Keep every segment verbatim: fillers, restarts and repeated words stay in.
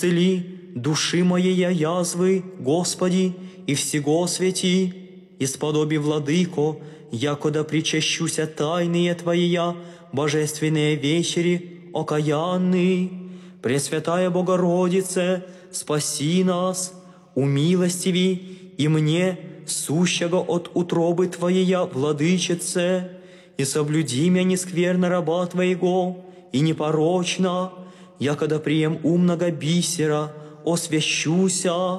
исцели души моей язвы, Господи, и всего свети, исподоби, владыко, якода причащуся тайные Твоя, божественные вечери, окаянный. Пресвятая Богородице, спаси нас, умилостиви и мне, сущего от утробы Твоя, владычице, и соблюди меня нескверно раба Твоего, и непорочно, якода прием умного бисера, освящуся.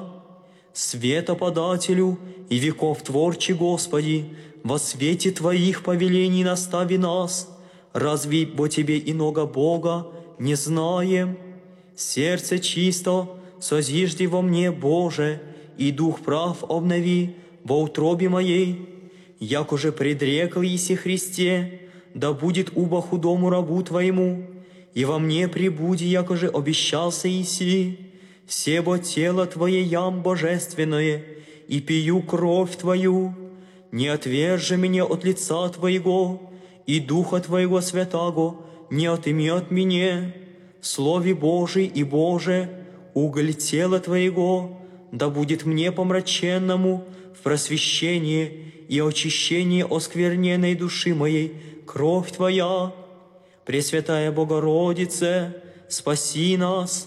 Светоподателю и веков творчи, Господи, во свете Твоих повелений настави нас, разве бо Тебе иного Бога не знаем? Сердце чисто созижди во мне, Боже, и дух прав обнови во утробе моей. Яко же предрекл еси Христе, да будет убо худому рабу Твоему, и во мне прибуди, яко же обещался еси. Себо тело Твое ям божественное, и пью кровь Твою. Не отвержи меня от лица Твоего, и Духа Твоего Святаго не отыми от меня. Слове Божий и Боже, уголь тела Твоего, да будет мне помраченному в просвещение и очищение оскверненной души моей кровь Твоя. Пресвятая Богородице, спаси нас.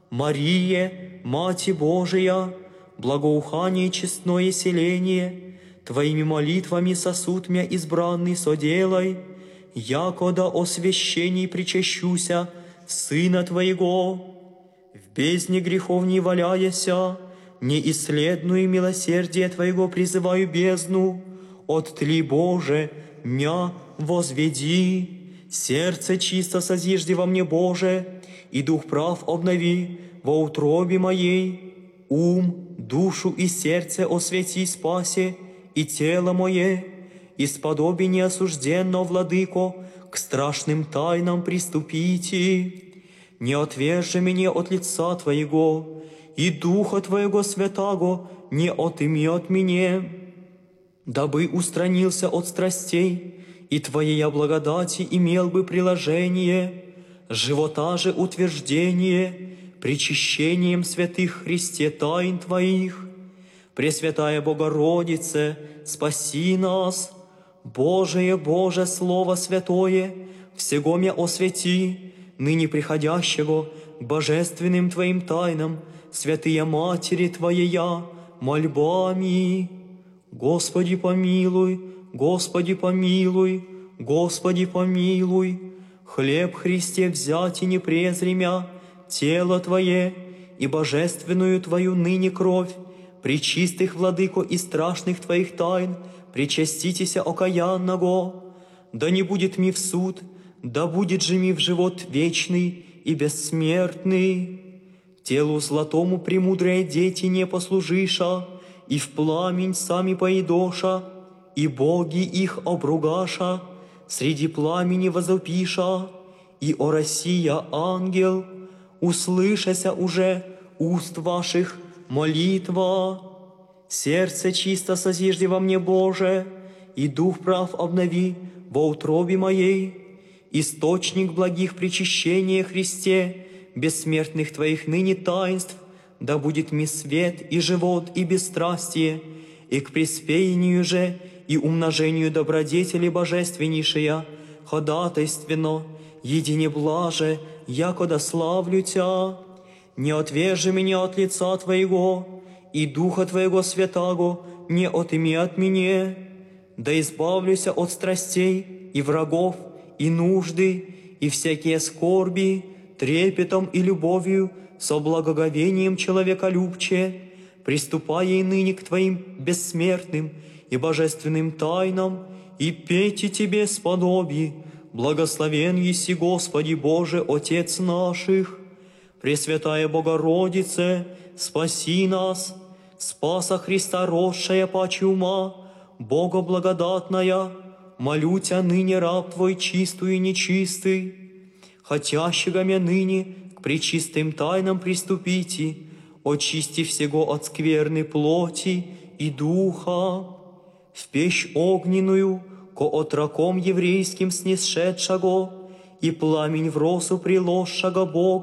Марие, Мати Божия, благоухание честное селение, Твоими молитвами сосуд мя избранный соделай, якода о священии причащуся Сына Твоего. В бездне грехов не валяяся, неисследную милосердие Твоего призываю бездну, от Тли, Боже, мя возведи. Сердце чисто созижди во мне, Боже, и дух прав обнови во утробе моей. Ум, душу и сердце освети, спаси, и тело мое, исподоби неосужденно, владыко, к страшным тайнам приступите. Не отвержи меня от лица Твоего, и Духа Твоего Святаго не отыми от меня, дабы устранился от страстей, и Твоей благодати имел бы приложение, живота же утверждение, причащением святых Христе тайн Твоих. Пресвятая Богородице, спаси нас. Божие, Боже, Слово Святое, всего мя освети, ныне приходящего к божественным Твоим тайнам, святые Матери Твоя, мольбами. Господи, помилуй, Господи, помилуй, Господи, помилуй. Хлеб Христе взять и не презри мя, тело Твое и божественную Твою ныне кровь, пречистых, владыко, и страшных Твоих тайн, причаститеся окаянного. Да не будет ми в суд, да будет же ми в живот вечный и бессмертный. Телу златому премудрые дети не послужиша, и в пламень сами поедоша, и боги их обругаша, среди пламени возопиша, и о Россия ангел, услышася уже уст ваших молитва. Сердце чисто созижди во мне, Боже, и дух прав обнови во утробе моей. Источник благих причащения Христе, бессмертных Твоих ныне таинств, да будет ми свет и живот и бесстрастие, и к приспеянию же и умножению добродетели божественнейшая, ходатайственно, едине блаже, якода славлю Тя. Не отвержи меня от лица Твоего, и Духа Твоего Святаго не отыми от меня, да избавлюся от страстей и врагов, и нужды, и всякие скорби, трепетом и любовью, со благоговением человеколюбче, приступая и ныне к Твоим бессмертным и божественным тайнам, и пейте Тебе сподоби, благословен еси, Господи Боже, Отец наших. Пресвятая Богородице, спаси нас. Спаса Христа росшая паче ума, Бога благодатная, молю Тя ныне раб Твой чистую и нечистый, хотящего мя ныне к пречистым тайнам приступите, очисти всего от скверны плоти и духа, в печь огненную, ко отроком еврейским снесшедшего, и пламень в росу приложшего Бога,